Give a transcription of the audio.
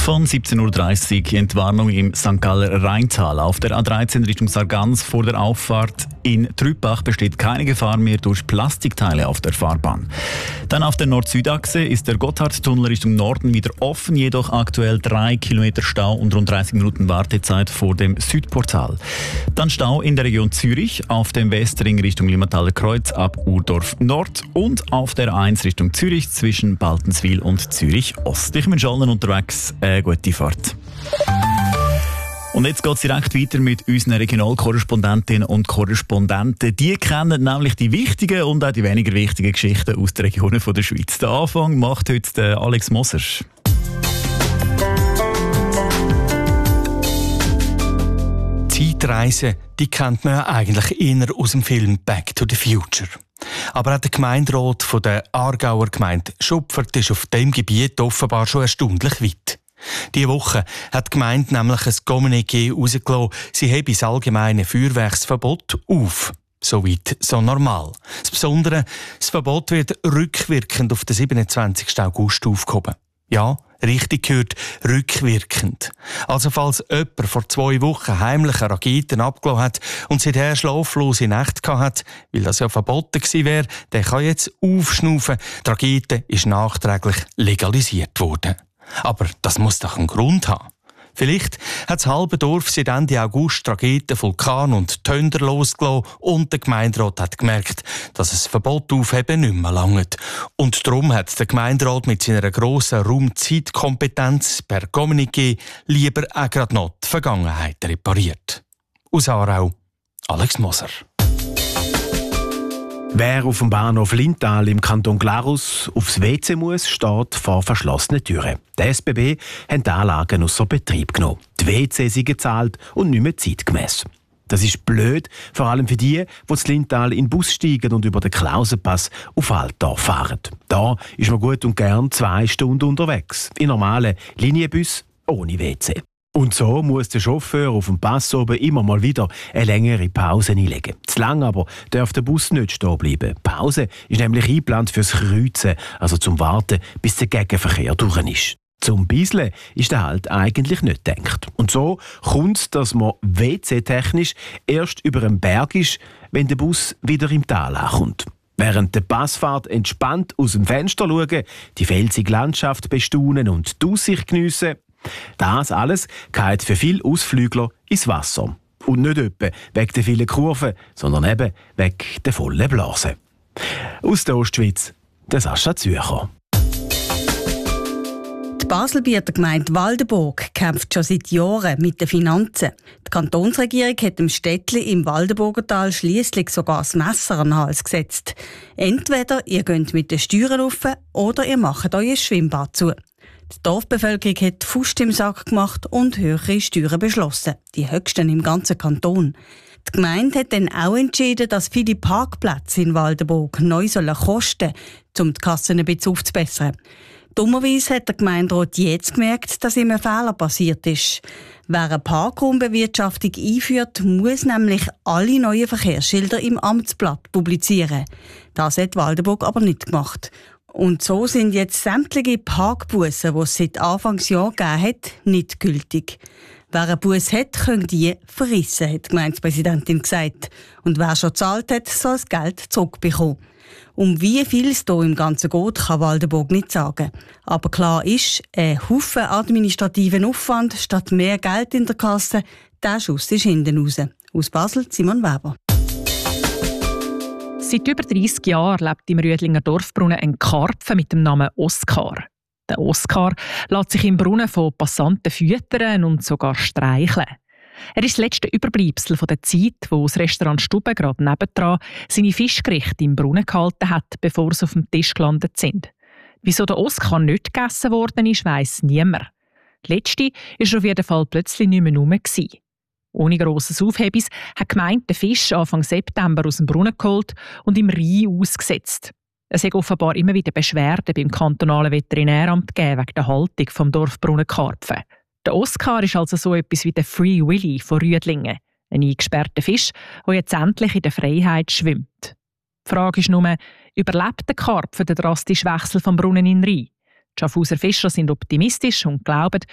Von 17.30 Uhr Entwarnung im St. Galler Rheintal. Auf der A13 Richtung Sargans vor der Auffahrt in Trüppach besteht keine Gefahr mehr durch Plastikteile auf der Fahrbahn. Dann auf der Nord-Süd-Achse ist der Gotthardtunnel Richtung Norden wieder offen, jedoch aktuell 3 Kilometer Stau und rund 30 Minuten Wartezeit vor dem Südportal. Dann Stau in der Region Zürich, auf dem Westring Richtung Limmathaler Kreuz ab Urdorf Nord und auf der 1 Richtung Zürich zwischen Baltenswil und Zürich Ost. Ich wünsche allen unterwegs gute Fahrt. Und jetzt geht es direkt weiter mit unseren Regionalkorrespondentinnen und Korrespondenten. Die kennen nämlich die wichtigen und auch die weniger wichtigen Geschichten aus den Regionen der Schweiz. Den Anfang macht heute Alex Moser. Zeitreisen, die kennt man ja eigentlich eher aus dem Film «Back to the Future». Aber auch der Gemeinderat von der Aargauer Gemeinde Schupfert ist auf diesem Gebiet offenbar schon erstaunlich weit. Diese Woche hat die Gemeinde nämlich ein Kommuniqué herausgelassen, sie habe das allgemeine Feuerwerksverbot auf. Soweit so normal. Das Besondere, das Verbot wird rückwirkend auf den 27. August aufgehoben. Ja, richtig gehört, rückwirkend. Also falls jemand vor 2 Wochen heimliche Raketen abgelassen hat und seither schlaflose Nächte hat, weil das ja verboten gewesen wäre, der kann jetzt aufschnaufen. Die Rakete ist nachträglich legalisiert worden. Aber das muss doch einen Grund haben. Vielleicht hat das halbe Dorf seit Ende August Raketen, Vulkan und Tönder losgelassen und der Gemeinderat hat gemerkt, dass das Verbot aufheben nicht mehr langt. Und darum hat der Gemeinderat mit seiner grossen Raumzeitkompetenz per Kommuniqué lieber auch gerade noch die Vergangenheit repariert. Aus Aarau, Alex Moser. Wer auf dem Bahnhof Lintal im Kanton Glarus aufs WC muss, steht vor verschlossenen Türen. Die SBB haben die Anlagen ausser Betrieb genommen. Die WC sind gezahlt und nicht mehr zeitgemäss. Das ist blöd, vor allem für die das Lintal in den Bus steigen und über den Klausenpass auf Altdorf fahren. Da ist man gut und gern 2 Stunden unterwegs. In normalen Linienbus ohne WC. Und so muss der Chauffeur auf dem Pass oben immer mal wieder eine längere Pause einlegen. Zu lang aber darf der Bus nicht stehen bleiben. Die Pause ist nämlich eingeplant fürs Kreuzen, also zum Warten, bis der Gegenverkehr durch ist. Zum Bisseln ist der Halt eigentlich nicht gedacht. Und so kommt es, dass man WC-technisch erst über einen Berg ist, wenn der Bus wieder im Tal ankommt. Während der Passfahrt entspannt aus dem Fenster schauen, die felsige Landschaft bestaunen und die Aussicht geniessen, das alles geht für viele Ausflügler ins Wasser. Und nicht etwa wegen der vielen Kurven, sondern eben wegen der vollen Blase. Aus der Ostschweiz, der Sascha Zürcher. Die Baselbieter Gemeinde Waldenburg kämpft schon seit Jahren mit den Finanzen. Die Kantonsregierung hat dem Städtli im Waldenburgertal schliesslich sogar das Messer an den Hals gesetzt. Entweder ihr geht mit den Steuern rauf oder ihr macht euer Schwimmbad zu. Die Dorfbevölkerung hat Faust im Sack gemacht und höhere Steuern beschlossen, die höchsten im ganzen Kanton. Die Gemeinde hat dann auch entschieden, dass viele Parkplätze in Waldenburg neu kosten sollen, um die Kassen ein bisschen aufzubessern. Dummerweise hat der Gemeinderat jetzt gemerkt, dass ihm ein Fehler passiert ist. Wer eine Parkraumbewirtschaftung einführt, muss nämlich alle neuen Verkehrsschilder im Amtsblatt publizieren. Das hat Waldenburg aber nicht gemacht. Und so sind jetzt sämtliche Parkbussen, die es seit Anfangsjahr gegeben hat, nicht gültig. Wer einen Bus hat, können die verrissen, hat die Gemeindepräsidentin gesagt. Und wer schon gezahlt hat, soll das Geld zurückbekommen. Um wie viel es hier im Ganzen geht, kann Waldenburg nicht sagen. Aber klar ist, ein Haufen administrativen Aufwand statt mehr Geld in der Kasse, der Schuss ist hinten raus. Aus Basel, Simon Weber. Seit über 30 Jahren lebt im Rüdlinger Dorfbrunnen ein Karpfen mit dem Namen Oskar. Der Oskar lässt sich im Brunnen von Passanten füttern und sogar streicheln. Er ist das letzte Überbleibsel von der Zeit, wo das Restaurant Stube gerade nebendran seine Fischgerichte im Brunnen gehalten hat, bevor sie auf dem Tisch gelandet sind. Wieso der Oskar nicht gegessen worden ist, weiss niemand. Die letzte war auf jeden Fall plötzlich nicht mehr rum. Ohne grosses Aufhebens hat die Gemeinde den Fisch Anfang September aus dem Brunnen geholt und im Rhein ausgesetzt. Es hat offenbar immer wieder Beschwerden beim kantonalen Veterinäramt gegeben wegen der Haltung vom Dorfbrunnen Karpfen. Der Oskar ist also so etwas wie der Free Willy von Rüdlingen, ein eingesperrter Fisch, der jetzt endlich in der Freiheit schwimmt. Die Frage ist nur, überlebt der Karpfen den drastischen Wechsel vom Brunnen in den Rhein? Die Schaffhauser Fischer sind optimistisch und glauben,